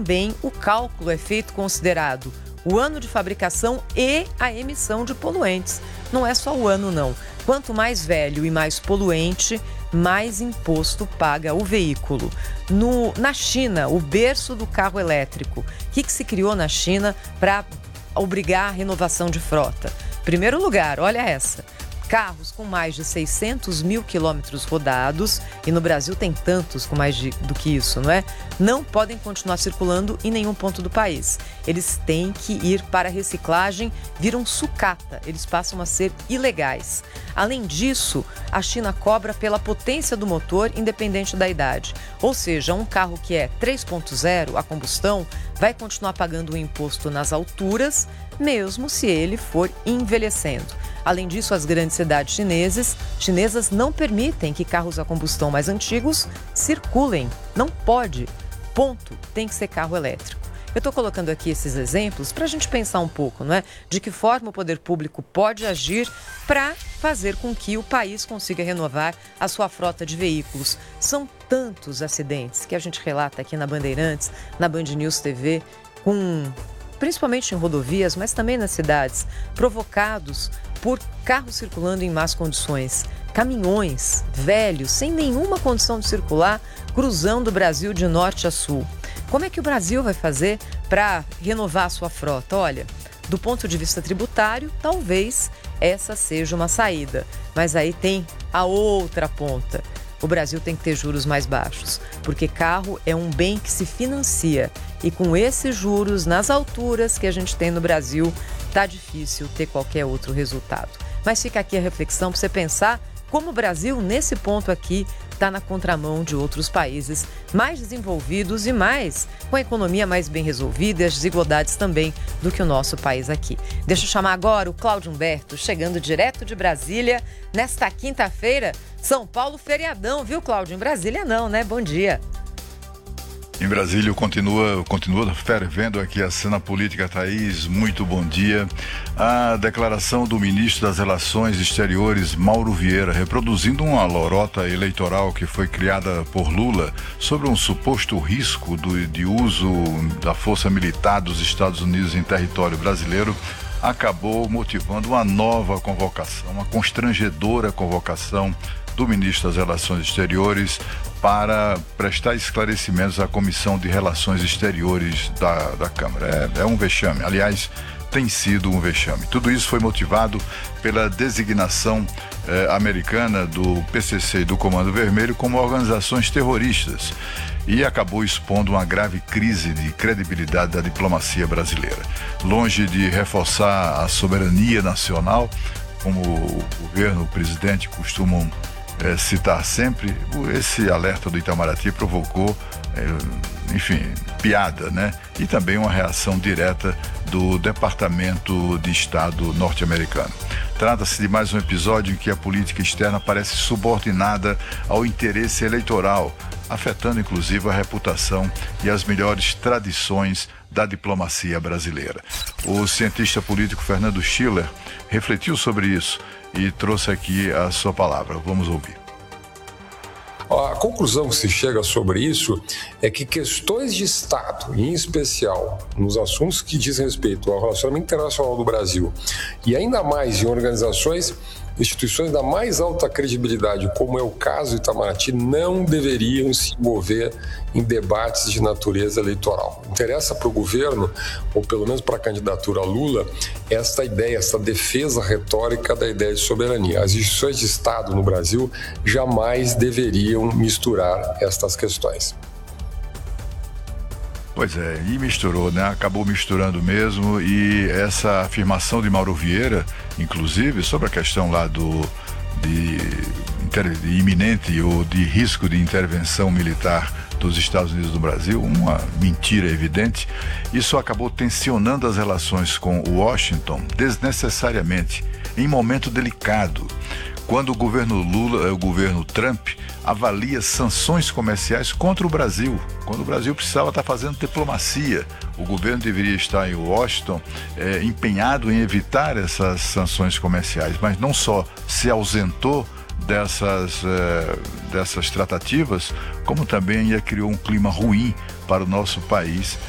também o cálculo é feito considerado o ano de fabricação e a emissão de poluentes. Não é só o ano, não. Quanto mais velho e mais poluente, mais imposto paga o veículo. Na China, o berço do carro elétrico. O que se criou na China para obrigar a renovação de frota? Primeiro lugar, olha essa. Carros com mais de 600 mil quilômetros rodados, e no Brasil tem tantos com mais do que isso, não é? Não podem continuar circulando em nenhum ponto do país. Eles têm que ir para a reciclagem, viram sucata, eles passam a ser ilegais. Além disso, a China cobra pela potência do motor, independente da idade. Ou seja, um carro que é 3.0 a combustão vai continuar pagando o imposto nas alturas, mesmo se ele for envelhecendo. Além disso, as grandes cidades chinesas não permitem que carros a combustão mais antigos circulem. Não pode. Ponto. Tem que ser carro elétrico. Eu estou colocando aqui esses exemplos para a gente pensar um pouco, não é? De que forma o poder público pode agir para fazer com que o país consiga renovar a sua frota de veículos. São tantos acidentes que a gente relata aqui na Bandeirantes, na Band News TV, principalmente em rodovias, mas também nas cidades, provocados por carros circulando em más condições. Caminhões velhos, sem nenhuma condição de circular, cruzando o Brasil de norte a sul. Como é que o Brasil vai fazer para renovar a sua frota? Olha, do ponto de vista tributário, talvez essa seja uma saída. Mas aí tem a outra ponta. O Brasil tem que ter juros mais baixos, porque carro é um bem que se financia. E com esses juros nas alturas que a gente tem no Brasil, tá difícil ter qualquer outro resultado. Mas fica aqui a reflexão para você pensar como o Brasil, nesse ponto aqui, está na contramão de outros países mais desenvolvidos e com a economia mais bem resolvida e as desigualdades também do que o nosso país aqui. Deixa eu chamar agora o Cláudio Humberto, chegando direto de Brasília, nesta quinta-feira. São Paulo feriadão, viu, Cláudio? Em Brasília não, né? Bom dia. Em Brasília continua fervendo aqui a cena política, Thaís, muito bom dia. A declaração do ministro das Relações Exteriores, Mauro Vieira, reproduzindo uma lorota eleitoral que foi criada por Lula sobre um suposto risco de uso da força militar dos Estados Unidos em território brasileiro, acabou motivando uma nova convocação, uma constrangedora convocação do ministro das Relações Exteriores para prestar esclarecimentos à Comissão de Relações Exteriores da Câmara. É um vexame, aliás, tem sido um vexame. Tudo isso foi motivado pela designação americana do PCC e do Comando Vermelho como organizações terroristas e acabou expondo uma grave crise de credibilidade da diplomacia brasileira. Longe de reforçar a soberania nacional, como o governo, o presidente costumam citar sempre, esse alerta do Itamaraty provocou, piada, né? E também uma reação direta do Departamento de Estado norte-americano. Trata-se de mais um episódio em que a política externa parece subordinada ao interesse eleitoral, afetando inclusive a reputação e as melhores tradições da diplomacia brasileira. O cientista político Fernando Schiller refletiu sobre isso e trouxe aqui a sua palavra. Vamos ouvir. A conclusão que se chega sobre isso é que questões de Estado, em especial nos assuntos que dizem respeito ao relacionamento internacional do Brasil e ainda mais em instituições da mais alta credibilidade, como é o caso do Itamaraty, não deveriam se envolver em debates de natureza eleitoral. Interessa para o governo, ou pelo menos para a candidatura Lula, esta ideia, essa defesa retórica da ideia de soberania. As instituições de Estado no Brasil jamais deveriam misturar estas questões. Pois é, e misturou, né? Acabou misturando mesmo, e essa afirmação de Mauro Vieira, inclusive, sobre a questão lá de iminente ou de risco de intervenção militar dos Estados Unidos no Brasil, uma mentira evidente, isso acabou tensionando as relações com Washington desnecessariamente, em momento delicado, quando o governo Trump avalia sanções comerciais contra o Brasil, quando o Brasil precisava estar fazendo diplomacia. O governo deveria estar em Washington empenhado em evitar essas sanções comerciais, mas não só se ausentou dessas tratativas, como também criou um clima ruim para o nosso país